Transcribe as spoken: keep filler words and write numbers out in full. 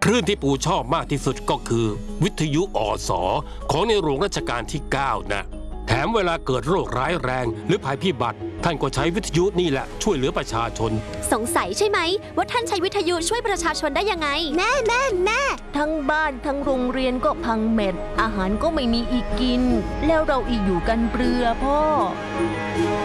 คลื่นที่ปู่ชอบมากที่สุดก็คือวิทยุอสของในหลวงรัชกาลที่เก้านะแถมเวลาเกิดโรคร้ายแรงหรือภัยพิบัติท่านก็ใช้วิทยุนี่แหละช่วยเหลือประชาชนสงสัยใช่ไหมว่าท่านใช้วิทยุช่วยประชาชนได้ยังไงแม่แม่แม่ทั้งบ้านทั้งโรงเรียนก็พังเม็ดอาหารก็ไม่มีอีกกินแล้วเราอีกอยู่กันเปลือพ่อ